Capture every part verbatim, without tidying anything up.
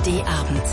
D Abend.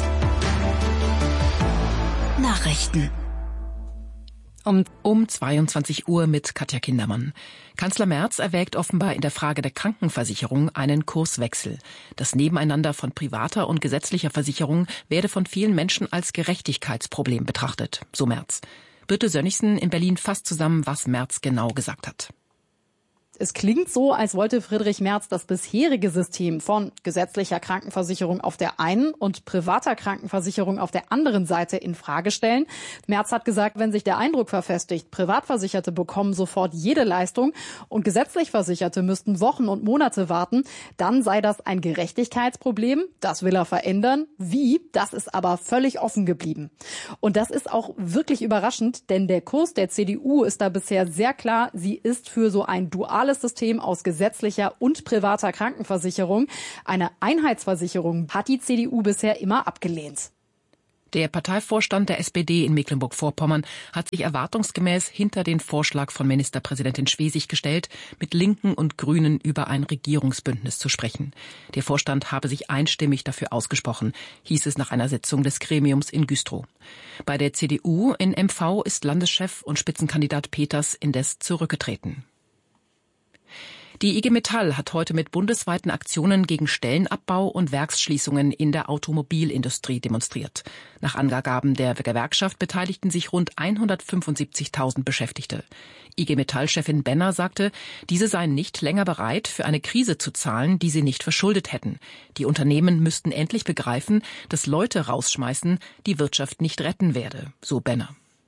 Nachrichten. Um, um zweiundzwanzig Uhr mit Katja Kindermann. Kanzler Merz erwägt offenbar in der Frage der Krankenversicherung einen Kurswechsel. Das Nebeneinander von privater und gesetzlicher Versicherung werde von vielen Menschen als Gerechtigkeitsproblem betrachtet, so Merz. Birte Sönnigsen in Berlin fasst zusammen, was Merz genau gesagt hat. Es klingt so, als wollte Friedrich Merz das bisherige System von gesetzlicher Krankenversicherung auf der einen und privater Krankenversicherung auf der anderen Seite in Frage stellen. Merz hat gesagt, wenn sich der Eindruck verfestigt, Privatversicherte bekommen sofort jede Leistung und gesetzlich Versicherte müssten Wochen und Monate warten, dann sei das ein Gerechtigkeitsproblem. Das will er verändern. Wie? Das ist aber völlig offen geblieben. Und das ist auch wirklich überraschend, denn der Kurs der C D U ist da bisher sehr klar. Sie ist für so ein duales System aus gesetzlicher und privater Krankenversicherung. Eine Einheitsversicherung hat die C D U bisher immer abgelehnt. Der Parteivorstand der S P D in Mecklenburg-Vorpommern hat sich erwartungsgemäß hinter den Vorschlag von Ministerpräsidentin Schwesig gestellt, mit Linken und Grünen über ein Regierungsbündnis zu sprechen. Der Vorstand habe sich einstimmig dafür ausgesprochen, hieß es nach einer Sitzung des Gremiums in Güstrow. Bei der C D U in M V ist Landeschef und Spitzenkandidat Peters indes zurückgetreten. Die I G Metall hat heute mit bundesweiten Aktionen gegen Stellenabbau und Werksschließungen in der Automobilindustrie demonstriert. Nach Angaben der Gewerkschaft beteiligten sich rund hundertfünfundsiebzigtausend Beschäftigte. I G Metall-Chefin Benner sagte, diese seien nicht länger bereit, für eine Krise zu zahlen, die sie nicht verschuldet hätten. Die Unternehmen müssten endlich begreifen, dass Leute rausschmeißen die Wirtschaft nicht retten werde, so Benner.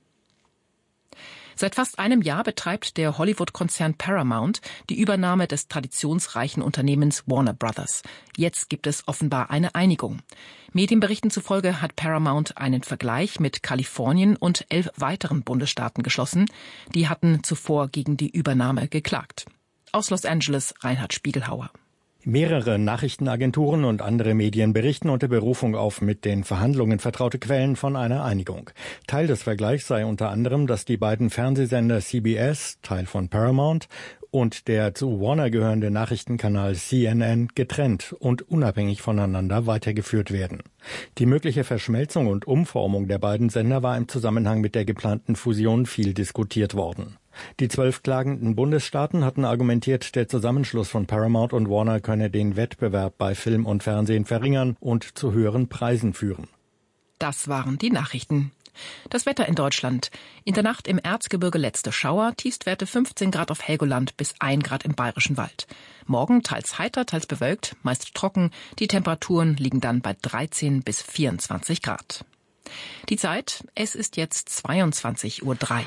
Seit fast einem Jahr betreibt der Hollywood-Konzern Paramount die Übernahme des traditionsreichen Unternehmens Warner Brothers. Jetzt gibt es offenbar eine Einigung. Medienberichten zufolge hat Paramount einen Vergleich mit Kalifornien und elf weiteren Bundesstaaten geschlossen. Die hatten zuvor gegen die Übernahme geklagt. Aus Los Angeles Reinhard Spiegelhauer. Mehrere Nachrichtenagenturen und andere Medien berichten unter Berufung auf mit den Verhandlungen vertraute Quellen von einer Einigung. Teil des Vergleichs sei unter anderem, dass die beiden Fernsehsender C B S, Teil von Paramount, und der zu Warner gehörende Nachrichtenkanal C N N getrennt und unabhängig voneinander weitergeführt werden. Die mögliche Verschmelzung und Umformung der beiden Sender war im Zusammenhang mit der geplanten Fusion viel diskutiert worden. Die zwölf klagenden Bundesstaaten hatten argumentiert, der Zusammenschluss von Paramount und Warner könne den Wettbewerb bei Film und Fernsehen verringern und zu höheren Preisen führen. Das waren die Nachrichten. Das Wetter in Deutschland. In der Nacht im Erzgebirge letzte Schauer, Tiefstwerte fünfzehn Grad auf Helgoland bis ein Grad im Bayerischen Wald. Morgen teils heiter, teils bewölkt, meist trocken. Die Temperaturen liegen dann bei dreizehn bis vierundzwanzig Grad. Die Zeit, es ist jetzt zweiundzwanzig Uhr drei.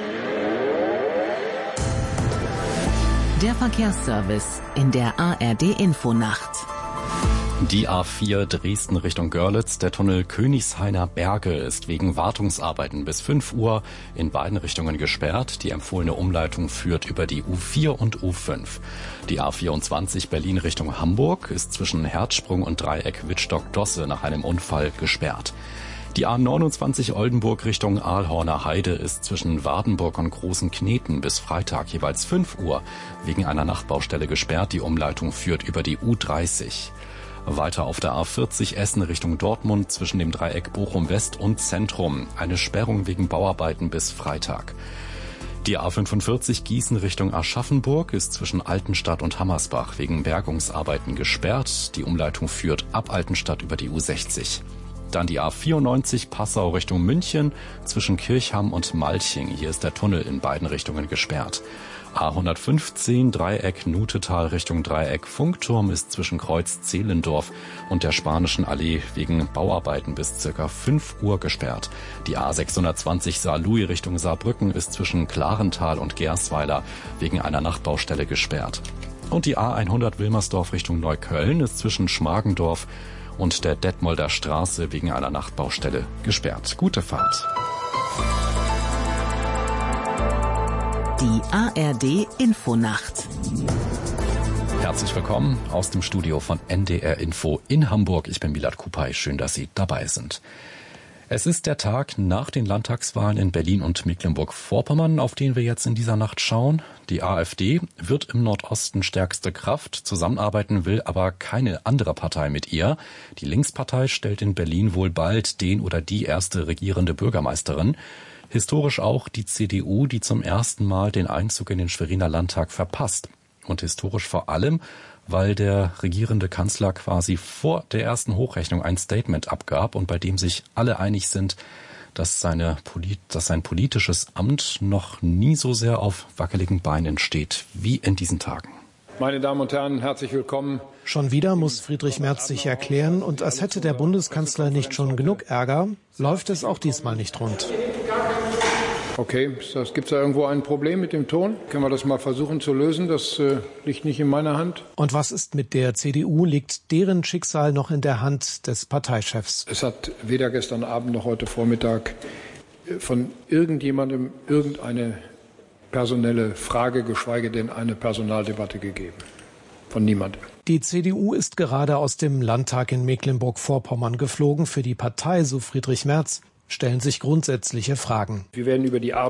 Der Verkehrsservice in der A R D-Infonacht. Die A vier Dresden Richtung Görlitz, der Tunnel Königshainer Berge ist wegen Wartungsarbeiten bis fünf Uhr in beiden Richtungen gesperrt. Die empfohlene Umleitung führt über die U vier und U fünf. Die A vierundzwanzig Berlin Richtung Hamburg ist zwischen Herzsprung und Dreieck Wittstock-Dosse nach einem Unfall gesperrt. Die A neunundzwanzig Oldenburg Richtung Aalhorner Heide ist zwischen Wardenburg und Großen Kneten bis Freitag jeweils fünf Uhr wegen einer Nachtbaustelle gesperrt. Die Umleitung führt über die U dreißig. Weiter auf der A vierzig Essen Richtung Dortmund zwischen dem Dreieck Bochum West und Zentrum. Eine Sperrung wegen Bauarbeiten bis Freitag. Die A fünfundvierzig Gießen Richtung Aschaffenburg ist zwischen Altenstadt und Hammersbach wegen Bergungsarbeiten gesperrt. Die Umleitung führt ab Altenstadt über die U sechzig. Dann die A vierundneunzig Passau Richtung München zwischen Kirchham und Malching. Hier ist der Tunnel in beiden Richtungen gesperrt. A hundertfünfzehn Dreieck Nutetal Richtung Dreieck Funkturm ist zwischen Kreuz Zehlendorf und der Spanischen Allee wegen Bauarbeiten bis circa fünf Uhr gesperrt. Die A sechshundertzwanzig Saarlouis Richtung Saarbrücken ist zwischen Klarental und Gersweiler wegen einer Nachtbaustelle gesperrt. Und die A hundert Wilmersdorf Richtung Neukölln ist zwischen Schmargendorf und der Detmolder Straße wegen einer Nachtbaustelle gesperrt. Gute Fahrt. Die A R D-Infonacht. Herzlich willkommen aus dem Studio von N D R Info in Hamburg. Ich bin Milad Kupay. Schön, dass Sie dabei sind. Es ist der Tag nach den Landtagswahlen in Berlin und Mecklenburg-Vorpommern, auf den wir jetzt in dieser Nacht schauen. Die AfD wird im Nordosten stärkste Kraft. Zusammenarbeiten will aber keine andere Partei mit ihr. Die Linkspartei stellt in Berlin wohl bald den oder die erste regierende Bürgermeisterin. Historisch auch die C D U, die zum ersten Mal den Einzug in den Schweriner Landtag verpasst. Und historisch vor allem, weil der regierende Kanzler quasi vor der ersten Hochrechnung ein Statement abgab und bei dem sich alle einig sind, dass, seine, dass sein politisches Amt noch nie so sehr auf wackeligen Beinen steht wie in diesen Tagen. Meine Damen und Herren, herzlich willkommen. Schon wieder muss Friedrich Merz sich erklären, und als hätte der Bundeskanzler nicht schon genug Ärger, läuft es auch diesmal nicht rund. Okay, gibt es da irgendwo ein Problem mit dem Ton? Können wir das mal versuchen zu lösen? Das äh, liegt nicht in meiner Hand. Und was ist mit der C D U? Liegt deren Schicksal noch in der Hand des Parteichefs? Es hat weder gestern Abend noch heute Vormittag von irgendjemandem irgendeine personelle Frage, geschweige denn eine Personaldebatte gegeben. Von niemandem. Die C D U ist gerade aus dem Landtag in Mecklenburg-Vorpommern geflogen. Für die Partei, so Friedrich Merz, stellen sich grundsätzliche Fragen. Wir werden über die Arbeit